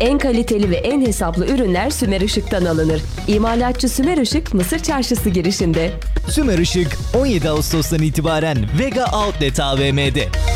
En kaliteli ve en hesaplı ürünler Sümer Işık'tan alınır. İmalatçı Sümer Işık, Mısır Çarşısı girişinde. Sümer Işık 17 Ağustos'tan itibaren Vega Outlet AVM'de.